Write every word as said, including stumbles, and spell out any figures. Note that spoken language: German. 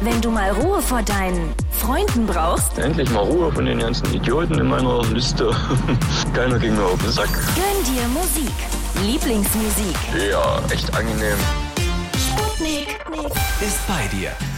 Wenn du mal Ruhe vor deinen Freunden brauchst, endlich mal Ruhe von den ganzen Idioten in meiner Liste. Keiner ging mir auf den Sack. gönn dir Musik. Lieblingsmusik. Ja, echt angenehm. Sputnik ist bei dir.